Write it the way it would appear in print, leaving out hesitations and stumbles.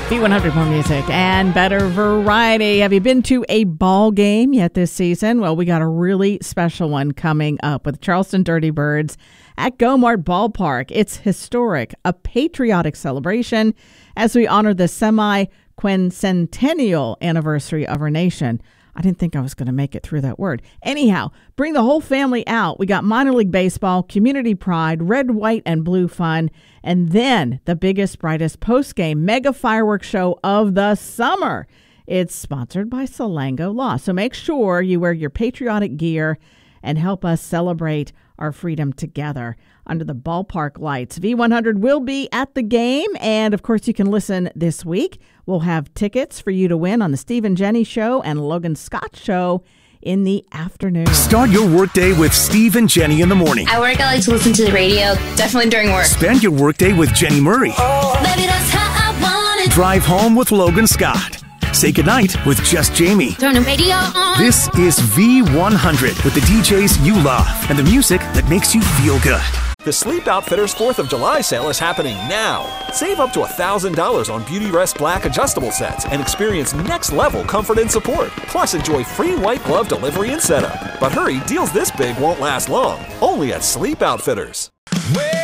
V100, more music and better variety. Have you been to a ball game yet this season? Well, we got a really special one coming up with Charleston Dirty Birds at Go-Mart Ballpark. It's historic, a patriotic celebration as we honor the semi-quincentennial anniversary of our nation. I didn't think I was going to make it through that word. Anyhow, bring the whole family out. We got minor league baseball, community pride, red, white, and blue fun, and then the biggest, brightest post-game mega fireworks show of the summer. It's sponsored by Salango Law. So make sure you wear your patriotic gear and help us celebrate our freedom together under the ballpark lights. V100 will be at the game, and of course you can listen this week. We'll have tickets for you to win on the Steve and Jenny Show and Logan Scott Show in the afternoon. Start your workday with Steve and Jenny in the morning. At work, I like to listen to the radio, definitely during work. Spend your workday with Jenny Murray. Oh, baby, that's how I want it. Drive home with Logan Scott. Say goodnight with Just Jamie. Turn the radio on. This is V100 with the DJs you love and the music that makes you feel good. The Sleep Outfitters 4th of July sale is happening now. Save up to $1,000 on Beautyrest Black adjustable sets and experience next-level comfort and support. Plus, enjoy free white glove delivery and setup. But hurry, deals this big won't last long. Only at Sleep Outfitters.